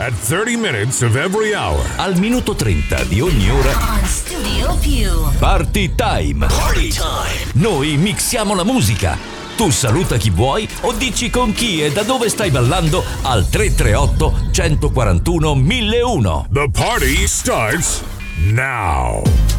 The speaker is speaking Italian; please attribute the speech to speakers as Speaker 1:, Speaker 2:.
Speaker 1: At 30 minutes of every hour.
Speaker 2: Al minuto 30 di ogni ora.
Speaker 3: On Studio Più.
Speaker 2: Party time.
Speaker 4: Party time.
Speaker 2: Noi mixiamo la musica. Tu saluta chi vuoi o dici con chi e da dove stai ballando al 338 141 1001.
Speaker 1: The party starts now.